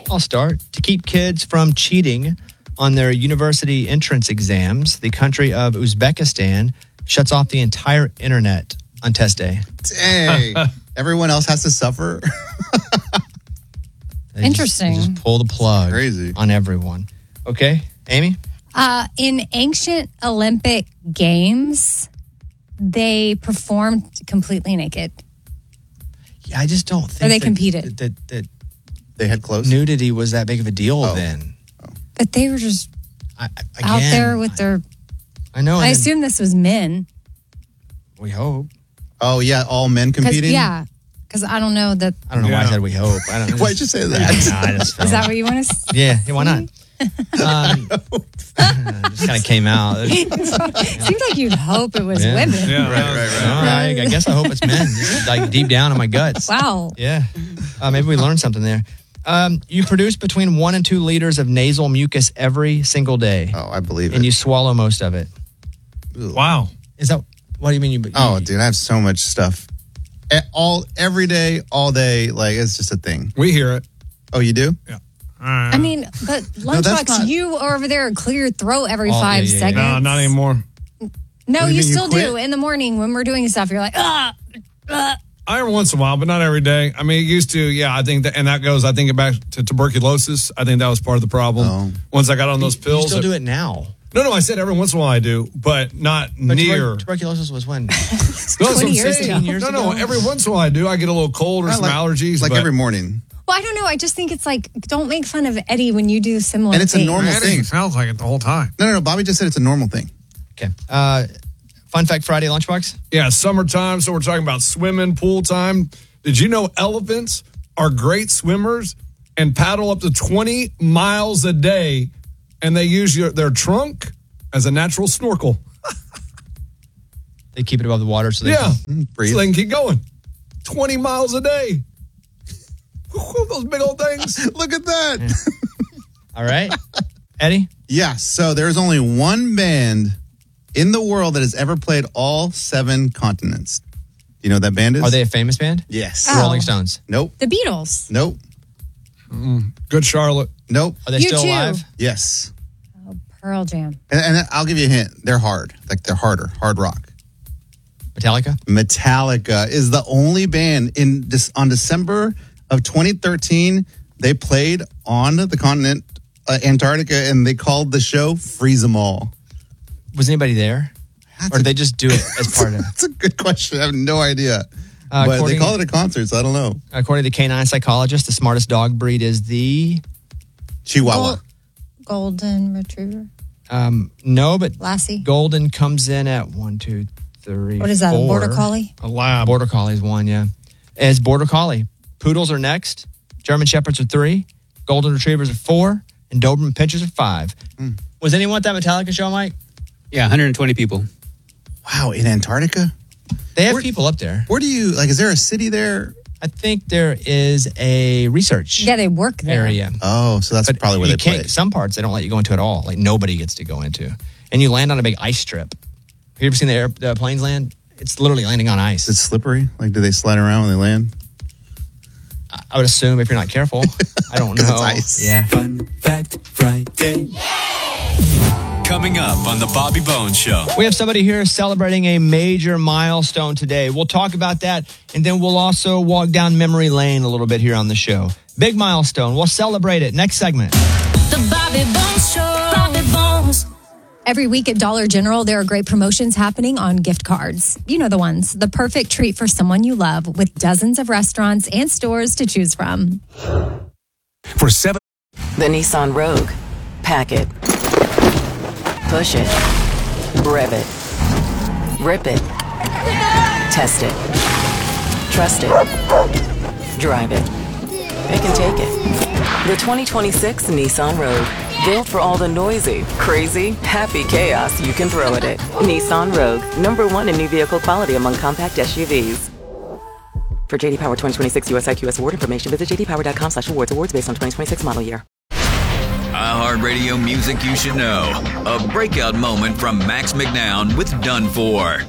I'll start. To keep kids from cheating on their university entrance exams, the country of Uzbekistan shuts off the entire internet on test day. Dang. Everyone else has to suffer. Interesting. They just pull the plug Crazy. on everyone. Okay, Amy? In ancient Olympic games, they performed completely naked. Yeah, I just don't think Or they competed. that They had clothes? nudity was that big of a deal then. But they were just Again, out there with their... I know. I and assume this was men. we hope. Oh, yeah, all men competing? Because I don't know that... I don't know why I said we hope. I don't, Why'd you say that? I just Is that what you want to say? Yeah, why not? Just kind of came out. Seems like you'd hope it was Yeah. women. Yeah, All right, I guess I hope it's men. Just like deep down in my guts. Wow. Yeah. Maybe we learned something there. You produce between 1 and 2 liters of nasal mucus every single day. Oh, I believe it. And you swallow most of it. Wow. Is that, what do you mean? Oh, dude, I have so much stuff. Every day, all day, like, it's just a thing. We hear it. Oh, you do? Yeah. I mean, but that's Lunchbox, not- you are over there clear your throat every Oh, 5 yeah. seconds. No, not anymore. No, What do you you mean, you still do. quit? In the morning when we're doing stuff, you're like, Every once in a while, but not every day. I mean, it used to, I think that, and that goes, I think back to tuberculosis. I think that was part of the problem. Oh. Once I got on those pills. You still do it now. No, I said every once in a while I do, but not But near. tuberculosis was when? No, that's what I'm 20 years saying. ago. Years No, ago? every once in a while I do. I get a little cold or some allergies. Like but every morning. well, I don't know. I just think it's like, don't make fun of Eddie when you do similar And it's a things. normal Man, thing. it sounds like it the whole time. No. Bobby just said it's a normal thing. Okay. Fun Fact Friday Lunchbox? Yeah, summertime, so we're talking about swimming, pool time. Did you know elephants are great swimmers and paddle up to 20 miles a day, and they use their trunk as a natural snorkel? They keep it above the water so they can breathe. So they can keep going. 20 miles a day. Those big old things. Look at that. All right. Eddie? Yeah, so there's only one band in the world that has ever played all 7 continents. Do you know what that band is? Are they a famous band? Yes. Oh. Rolling Stones. Nope. The Beatles. Nope. Good Charlotte. Nope. Are they still U2. alive? Yes. Pearl Jam. And I'll give you a hint. They're hard. Like they're harder. Hard rock. Metallica? Metallica is the only band on December of 2013. They played on the continent Antarctica, and they called the show "Freeze 'Em All." Was anybody there? Or did they just do it as part of it? That's a good question. I have no idea. But they according- call it a concert, so I don't know. According to the canine psychologist, the smartest dog breed is the... Chihuahua. Golden Retriever. No, but Lassie. Golden comes in at 1, 2, 3, What is that? 4. A Border Collie? A lab. Border Collie is 1, yeah. It's Border Collie. Poodles are next. German Shepherds are 3. Golden Retrievers are 4. And Doberman Pinschers are 5. Was anyone at that Metallica show, Mike? Yeah, 120 people. Wow, in Antarctica? They have people up there. Where do you, like, is there a city there? I think there is a research Yeah, they work there. area. Oh, so that's But probably where you they can't, play. some parts they don't let you go into at all. Like nobody gets to go into. And you land on a big ice strip. Have you ever seen the planes land? It's literally landing on ice. Is it slippery? Like, do they slide around when they land? I would assume if you're not careful. I don't know. 'Cause it's ice. Yeah. Fun Fact Friday. Coming up on the Bobby Bones Show. We have somebody here celebrating a major milestone today. We'll talk about that, and then we'll also walk down memory lane a little bit here on the show. Big milestone. We'll celebrate it. Next segment. The Bobby Bones Show. Bobby Bones. Every week at Dollar General, there are great promotions happening on gift cards. You know the ones. The perfect treat for someone you love with dozens of restaurants and stores to choose from. For $7. The Nissan Rogue. Pack it. Push it. Rev it. Rip it. Test it. Trust it. Drive it. It can take it. The 2026 Nissan Rogue. Built for all the noisy, crazy, happy chaos you can throw at it. Nissan Rogue. #1 in new vehicle quality among compact SUVs. For JD Power 2026 US IQS award information, visit jdpower.com/awards. Awards based on 2026 model year. iHeartRadio music you should know. A breakout moment from Max McNown with Done For.